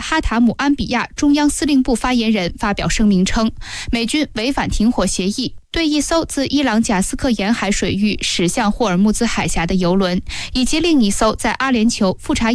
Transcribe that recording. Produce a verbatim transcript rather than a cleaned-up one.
哈塔姆安比亚中央司令部发言人发表声明称，美军违反停火协议，对一艘自伊朗贾斯克沿海水域驶向霍尔木兹海峡的油轮，以及另一艘在阿联酋富察